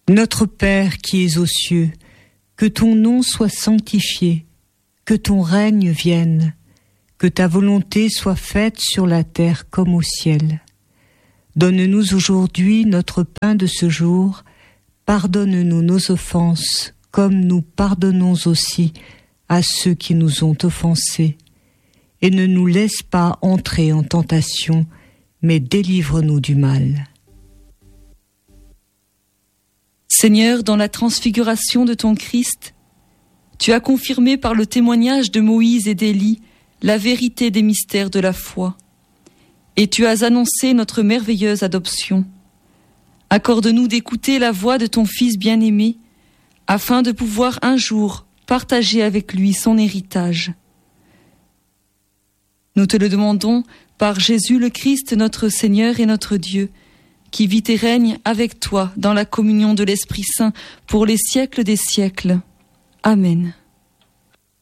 Notre Père qui es aux cieux, que ton nom soit sanctifié, que ton règne vienne, que ta volonté soit faite sur la terre comme au ciel. Donne-nous aujourd'hui notre pain de ce jour, pardonne-nous nos offenses, comme nous pardonnons aussi à ceux qui nous ont offensés. Et ne nous laisse pas entrer en tentation, mais délivre-nous du mal. Seigneur, dans la transfiguration de ton Christ, tu as confirmé par le témoignage de Moïse et d'Élie la vérité des mystères de la foi. Et tu as annoncé notre merveilleuse adoption. Accorde-nous d'écouter la voix de ton Fils bien-aimé, afin de pouvoir un jour partager avec lui son héritage. Nous te le demandons par Jésus le Christ, notre Seigneur et notre Dieu, qui vit et règne avec toi dans la communion de l'Esprit Saint pour les siècles des siècles. Amen.